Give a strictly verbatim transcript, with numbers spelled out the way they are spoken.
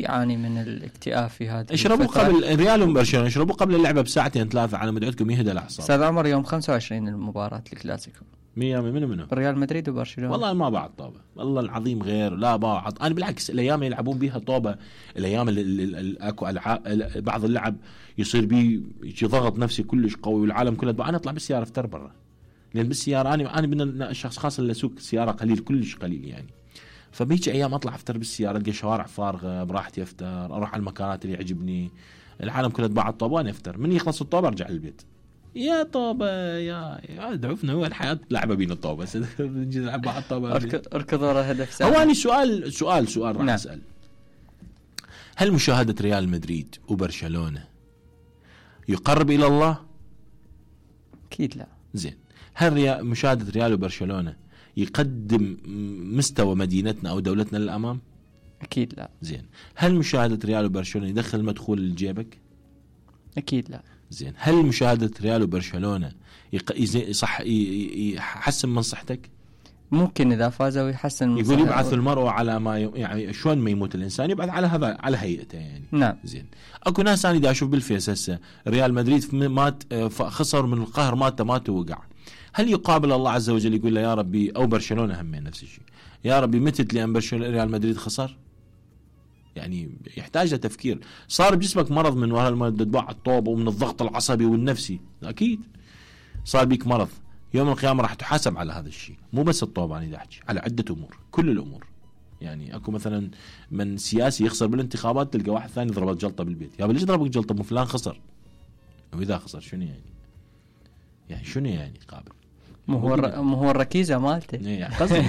يعاني من الاكتئاب في هذه اشربوا الفترة. قبل ريال وبرشلونة، اشربوا قبل اللعبة بساعتين ثلاثة على مدعوتكم يهدى الأعصاب. أستاذ عمر يوم خمسة وعشرين المباراة الكلاسيكو مية منو منو ريال مدريد وبرشلونة. والله ما بعد طوبة، والله العظيم غير لا بعض. أنا بالعكس الأيام يلعبون بيها طوبة، الأيام اللي أكو ألعاب بعض اللعب يصير بي ضغط نفسي كلش قوي والعالم كله، أنا أطلع بالسيارة افتر برا، لأن بالسيارة أنا أنا من الشخص خاصة اللي أسوق سيارة قليل كلش قليل يعني. فبيجي أيام أطلع افتر بالسيارة، ألقى شوارع فارغة براحتي افتر، أروح على المكانات اللي يعجبني، العالم كله بعد طوبة وأنا افتر، من يخلص الطوبة أرجع للبيت. يا طوبة يا يا دعوفنا، هو الحياة لعبة بين الطوبة بس نجي نلعب بعض طوبة. أركض ورا هدف سهل. هو أنا سؤال سؤال سؤال راح نعم. أسأل، هل مشاهدة ريال مدريد وبرشلونة يقرب إلى الله؟ أكيد لا. زين، هل ريال مشاهدة ريال وبرشلونة يقدم مستوى مدينتنا أو دولتنا للأمام؟ أكيد لا. زين، هل مشاهدة ريال وبرشلونة يدخل مدخول لجيبك؟ أكيد لا. زين، هل مشاهدة ريال وبرشلونة يق... يصح يحسن من صحتك؟ ممكن إذا فازوا يحسن من يقول يبعث المرء على ما ي... يعني شلون ما يموت الإنسان يبعث على هذا على هيئته يعني. نعم. زين، أكو ناس أنا دا أشوف بالفيس هسه ريال مدريد مات خسر من القهر مات مات ووقع، هل يقابل الله عز وجل يقول له يا ربي، أو برشلونة هم نفس الشيء، يا ربي متت لأن برشلونة ريال مدريد خسر؟ يعني يحتاج لتفكير. صار بجسمك مرض من وراء المدبع الطوب ومن الضغط العصبي والنفسي، أكيد صار بيك مرض، يوم القيامة راح تحاسب على هذا الشيء، مو بس الطوب، أنا دا أحكي على عدة أمور، كل الأمور. يعني أكو مثلا من سياسي يخسر بالانتخابات تلقى واحد ثاني ضربت جلطة بالبيت، يا ليش ضربك جلطة؟ مو فلان خسر، وإذا خسر شنو يعني؟ يعني شنو يعني قابل؟ مو هو مو هو الركيزة مالته. يعني